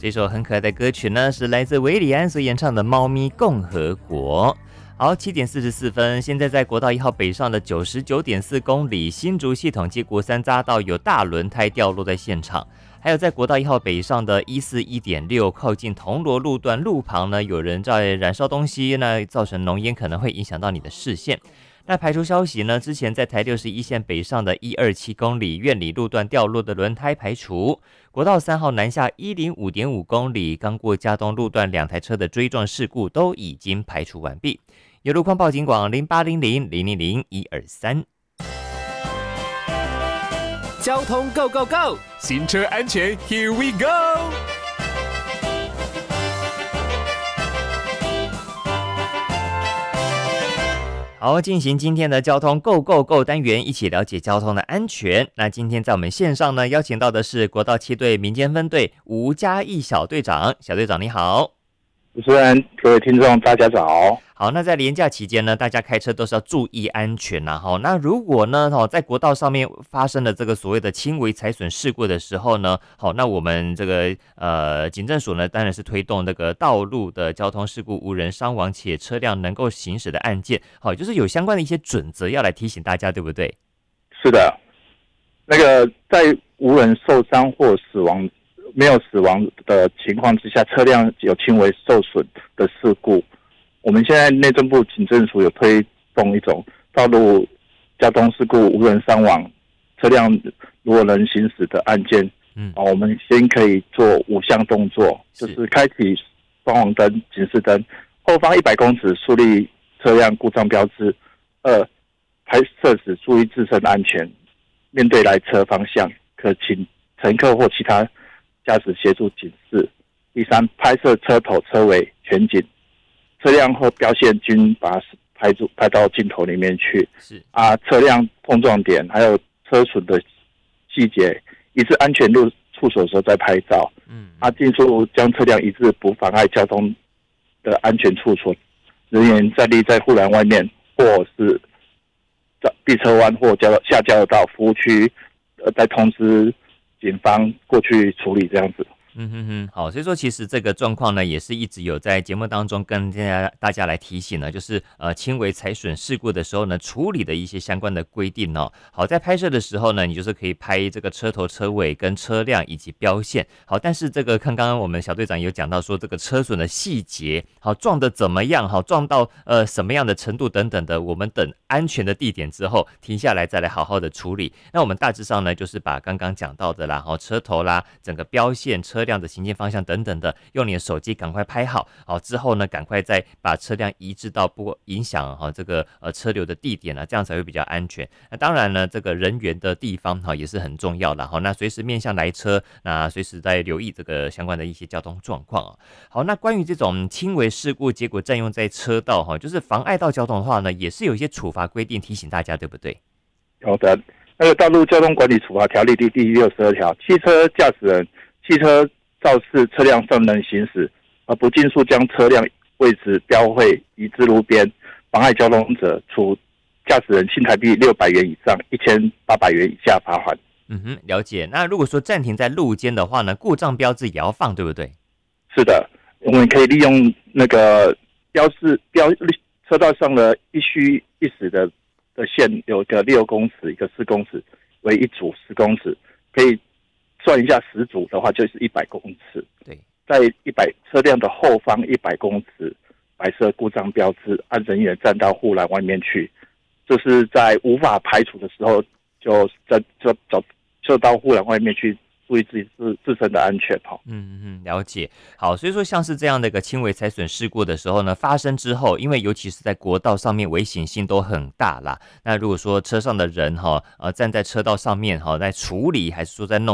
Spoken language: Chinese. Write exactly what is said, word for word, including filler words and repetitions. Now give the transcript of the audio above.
这首很可爱的歌曲呢，是来自韦礼安所演唱的《猫咪共和国》。好，七点四十四分，现在在国道一号北上的九十九点四公里，新竹系统接国三匝道有大轮胎掉落在现场。还有在国道一号北上的一四一点六，靠近铜锣路段路旁呢，有人在燃烧东西，那造成浓烟，可能会影响到你的视线。那排除消息呢？之前在台六十一线北上的一二七公里苑里路段掉落的轮胎排除，国道三号南下一零五点五公里刚过嘉东路段两台车的追撞事故都已经排除完毕。有路况报警广零八零零零零零一二三。 交通 Go Go Go， 行车安全 Here we go。 好，进行今天的交通 Go Go Go 单元，一起了解交通的安全。那今天在我们线上呢，邀请到的是国道七队民间分队吴嘉义小队长。小队长你好。 主持人，各位听众，大家早。 好，那在连假期间呢，大家开车都是要注意安全啦。哈，那如果呢，在国道上面发生了这个所谓的轻微财损事故的时候呢，好，那我们这个呃警政署呢，当然是推动这个道路的交通事故无人伤亡且车辆能够行驶的案件，好，就是有相关的一些准则要来提醒大家，对不对？ 是的，那个在无人受伤或死亡。没有死亡的情况之下，车辆有轻微受损的事故，我们现在内政部警政署有推动一种道路交通事故无人伤亡、车辆如果能行驶的案件。嗯，我们先可以做五项动作，就是开启双黄灯、警示灯，后方一百公尺树立车辆故障标志。二，拍摄时注意自身安全，面对来车方向，可请乘客或其他驾驶协助警示。第三，拍摄车头车尾全景，车辆或标线均把它拍住拍到镜头里面去。是啊，车辆碰撞点还有车损的细节，一致安全入处所的时候再拍照。嗯，啊，尽速将车辆移至不妨碍交通的安全处所，人员站立在护栏外面，或是避车弯或交下交流道服务区，呃，再通知警方过去处理这样子。 嗯哼哼，好，所以说其实这个状况呢，也是一直有在节目当中跟大家大家来提醒呢，就是呃轻微财损事故的时候呢，处理的一些相关的规定哦。好，在拍摄的时候呢，你就是可以拍这个车头、车尾跟车辆以及标线。好，但是这个看刚刚我们小队长有讲到说这个车损的细节，好撞的怎么样，好撞到呃什么样的程度等等的，我们等安全的地点之后停下来再来好好的处理。那我们大致上呢，就是把刚刚讲到的啦，好车头啦，整个标线、车辆的行进方向等等的，用你的手机赶快拍好，好之后呢，赶快再把车辆移至到不影响哈这个呃车流的地点啊，这样才会比较安全。那当然呢，这个人员的地方哈也是很重要的哈。那随时面向来车，那随时在留意这个相关的一些交通状况啊。好，那关于这种轻微事故结果占用在车道哈，就是妨碍到交通的话呢，也是有一些处罚规定提醒大家，对不对？ 有的，那个《道路交通管理处罚条例》第第六十二条，汽车驾驶人、汽车肇事车辆尚能行驶，而不尽速将车辆位置标会移至路边，妨碍交通者，处驾驶人新台币六百元以上一千八百元以下罚款。 嗯哼，了解。那如果说暂停在路肩的话呢，故障标志也要放，对不对？ 是的，我们可以利用那个标志标车道上的一虚一实的的线，有一个六公尺，一个四公尺为一组十公尺，可以算一下十组的话就是一百公尺。 对， 在一百车辆的后方一百公尺白色故障标志，按人员站到护栏外面去，就是在无法排除的时候，就在就走就到护栏外面去。注意自己自自身的安全哈。 嗯嗯，了解。好，所以说像是这样的一个轻微财损事故的时候呢，发生之后，因为尤其是在国道上面危险性都很大啦。那如果说车上的人哈，呃，站在车道上面哈，在处理还是说在弄。